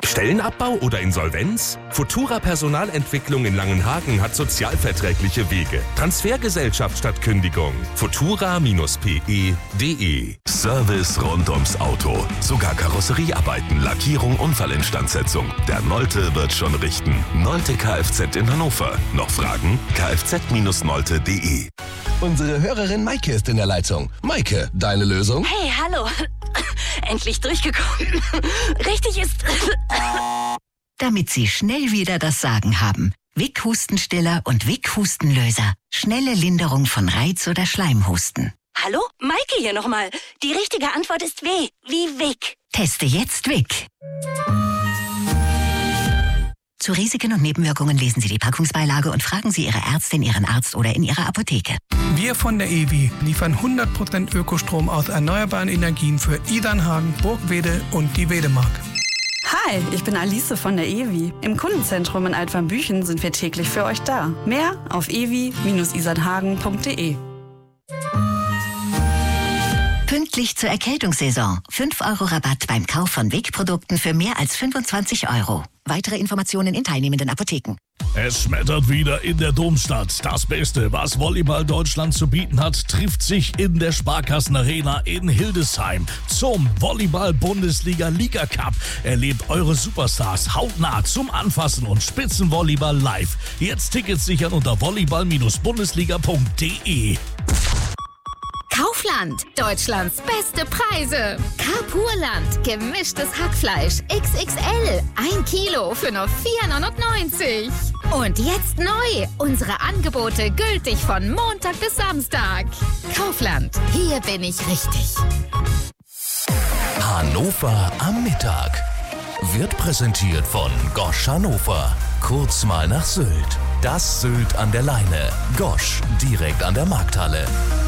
Stellenabbau oder Insolvenz? Futura Personalentwicklung in Langenhagen hat sozialverträgliche Wege. Transfergesellschaft statt Kündigung. futura-pe.de. Service rund ums Auto. Sogar Karosseriearbeiten, Lackierung, Unfallinstandsetzung. Der Nolte wird schon richten. Nolte Kfz in Hannover. Noch Fragen? kfz-nolte.de. Unsere Hörerin Maike ist in der Leitung. Maike, deine Lösung? Hey, hallo. Endlich durchgekommen. Richtig ist... Damit Sie schnell wieder das Sagen haben. Wick Hustenstiller und Wick Hustenlöser. Schnelle Linderung von Reiz- oder Schleimhusten. Hallo? Maike hier nochmal. Die richtige Antwort ist W. Wie Wick. Teste jetzt Wick. Zu Risiken und Nebenwirkungen lesen Sie die Packungsbeilage und fragen Sie Ihre Ärztin, Ihren Arzt oder in Ihrer Apotheke. Wir von der EWI liefern 100% Ökostrom aus erneuerbaren Energien für Idernhagen, Burgwede und die Wedemark. Hi, ich bin Alice von der EWI. Im Kundenzentrum in Altwarmbüchen sind wir täglich für euch da. Mehr auf ewi-isernhagen.de. Pünktlich zur Erkältungssaison. 5 € Rabatt beim Kauf von Wick-Produkten für mehr als 25 €. Weitere Informationen in teilnehmenden Apotheken. Es schmettert wieder in der Domstadt. Das Beste, was Volleyball Deutschland zu bieten hat, trifft sich in der Sparkassenarena in Hildesheim zum Volleyball-Bundesliga-Liga-Cup. Erlebt eure Superstars hautnah zum Anfassen und Spitzenvolleyball live. Jetzt Tickets sichern unter volleyball-bundesliga.de. Kaufland, Deutschlands beste Preise. Carpurland, gemischtes Hackfleisch, XXL, 1 Kilo für nur 4,99 €. Und jetzt neu, unsere Angebote gültig von Montag bis Samstag. Kaufland, hier bin ich richtig. Hannover am Mittag wird präsentiert von Gosch Hannover. Kurz mal nach Sylt. Das Sylt an der Leine. Gosch, direkt an der Markthalle.